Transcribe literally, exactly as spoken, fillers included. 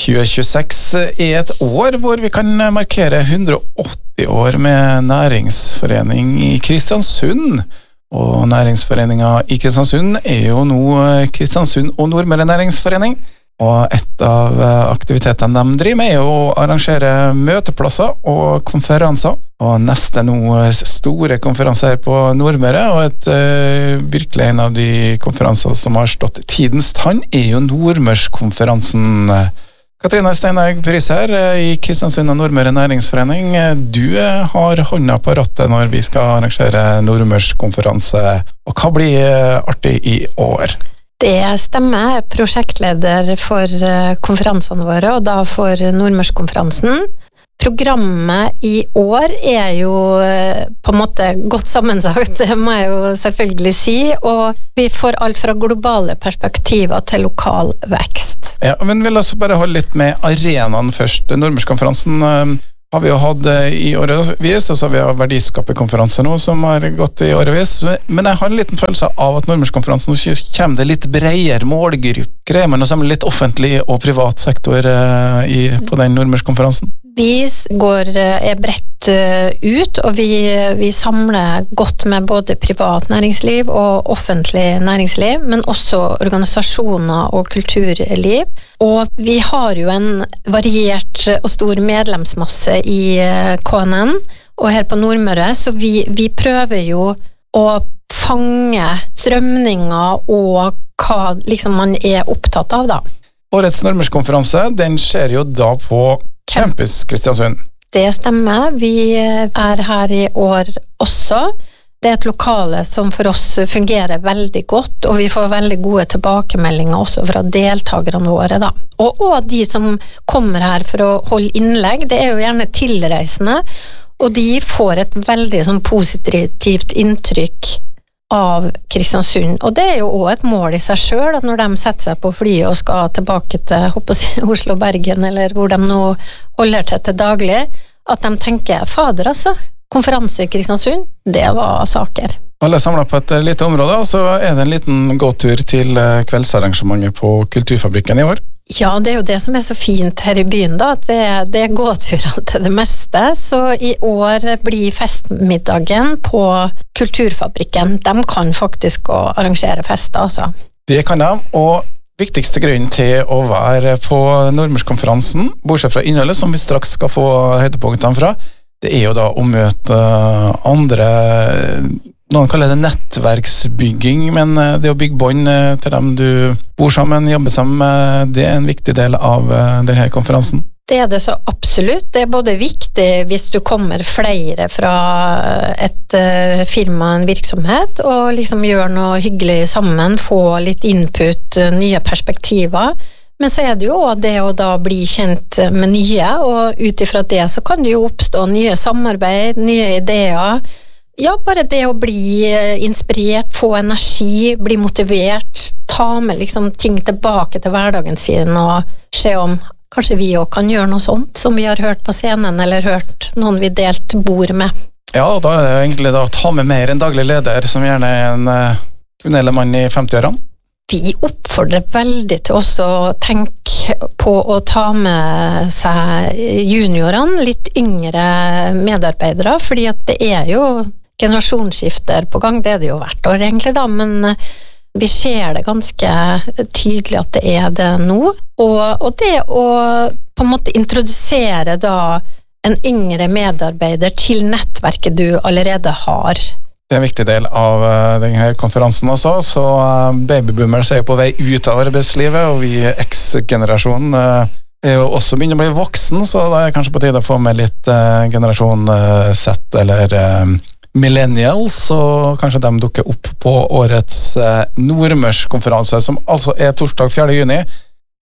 tjue tjueseks er et år hvor vi kan markere hundre og åtti år med næringsforening i Kristiansund. Og næringsforeningen i Kristiansund er jo nå Kristiansund og Nordmøre næringsforening. Og et av aktivitetene de driver med er å arrangere møteplasser og konferanser. Og neste nå store konferanse her på Nordmøre, og et uh, virkelig en av de konferanser som har stått tidens tann, er jo Nordmørskonferansen. Katrine Steinhaug Pryse her i Kristiansund og Nordmøre næringsforening. Du har hånda på rattet når vi skal arrangere Nordmørskonferanse. Og hva blir artig i år? Det stemmer. Jeg er prosjektleder for konferansene våre, og da for Nordmørskonferansen. Programmet i år er jo på en måte godt sammensagt, det må jeg jo selvfølgelig si, og vi får alt fra globale perspektiver til lokal vekst. Ja, men vil også bare holde litt med arenaen først. Nordmørskonferansen har vi jo hatt i årevis, og så har vi jo verdiskaperkonferanse nå som har gått i årevis, men jeg har en liten følelse av at Nordmørskonferansen kommer det litt bredere målgruppe. Greier man å samle litt offentlig og privat sektor i, på den Nordmørskonferansen? Vi går er bredt ut, og vi, vi samler godt med både privat næringsliv og offentlig næringsliv, men også organisasjoner og kulturliv. Og vi har jo en variert og stor medlemsmasse i K N N, og her på Nordmøre, så vi, vi prøver jo å fange strømninger og hva liksom man er opptatt av da. Årets Nordmørskonferanse, den skjer jo da på Campus Kristiansund. Det stemmer. Vi er her i år også. Det er et lokale som for oss fungerer veldig godt, og vi får veldig gode tilbakemeldinger også fra deltakerne våre da. Og, og de som kommer her for å holde innlegg, det er jo gjerne tilreisende, og de får et veldig sånn, positivt inntrykk av Kristiansund. Og det er jo også et mål i seg selv, at når de setter seg på flyet og skal tilbake til håper jeg, Oslo, Bergen, eller hvor de nå holder til til daglig, at de tenker, fader altså, konferanse i Kristiansund, det var saker. Alle er samlet på et lite område, og så er det en liten gåtur til kveldsarrangementet på Kulturfabrikken i år. Ja, det er jo det som er så fint her i byen da, at det, det er gåturer til det meste, så i år blir festmiddagen på Kulturfabrikken. De kan faktisk å arrangere fester, altså. Det kan de, og viktigste grunnen til å være på Nordmørskonferansen, bortsett fra innholdet som vi straks skal få høydepunktene fra, det er jo da å møte andre, noen kaller det nettverksbygging, men det å bygge bånd til dem du bor sammen, jobber sammen med, det er en viktig del av denne konferansen. Det er det så absolutt. Det er både viktig hvis du kommer flere fra et firma, en virksomhet, og liksom gjør noe hyggelig sammen, få litt input, nye perspektiver. Men så er det jo også det å da bli kjent med nye, og ut ifra det så kan det jo oppstå nye samarbeid, nye ideer. Ja, bare det å bli inspirert, få energi, bli motivert, ta med liksom ting tilbake til hverdagen sin og se om kanskje vi også kan gjøre noe sånt som vi har hørt på scenen eller hørt noen vi delt bord med. Ja, og da er det egentlig da å ta med mer en daglig leder som gjerne er en kriminelle mann i femti-årene. Vi oppfordrer veldig til oss å tenke på å ta med seg juniorene, litt yngre medarbeidere, fordi at det er jo generasjonsskifter på gang, det er det jo hvert år egentlig da, men vi ser det ganske tydelig at det er det nå, og, og det å på en måte introdusere da en yngre medarbeider til nettverket du allerede har. Det er en viktig del av denne konferansen også, så babyboomers er jo på vei ut av arbeidslivet, og vi X-generasjonen er jo også begynner å bli voksen, så det er kanskje på tide å få med litt generasjon Z eller millennials, og kanskje de dukker opp på årets Nordmørskonferanse, som altså er torsdag fjerde juni,